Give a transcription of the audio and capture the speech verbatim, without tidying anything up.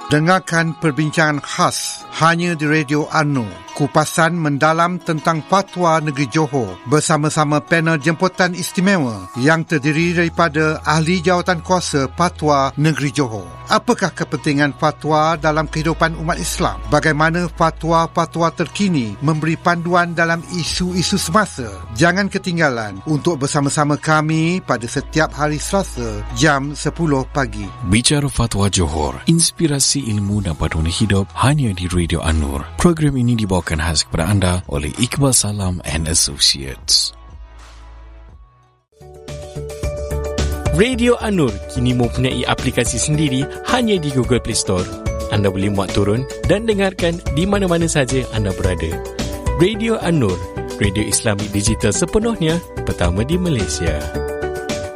Dengarkan perbincangan khas hanya di Radio An-Nur. Kupasan mendalam tentang fatwa negeri Johor bersama-sama panel jemputan istimewa yang terdiri daripada ahli jawatan kuasa fatwa negeri Johor. Apakah kepentingan fatwa dalam kehidupan umat Islam? Bagaimana fatwa-fatwa terkini memberi panduan dalam isu-isu semasa? Jangan ketinggalan untuk bersama-sama kami pada setiap hari Selasa jam sepuluh pagi. Bicara Fatwa Johor, inspirasi ilmu dan paduan hidup hanya di Radio An-Nur. Program ini dibawakan khas kepada anda oleh Iqbal Salam and Associates. Radio An-Nur kini mempunyai aplikasi sendiri hanya di Google Play Store. Anda boleh muat turun dan dengarkan di mana-mana saja anda berada. Radio An-Nur, radio Islamik digital sepenuhnya, pertama di Malaysia.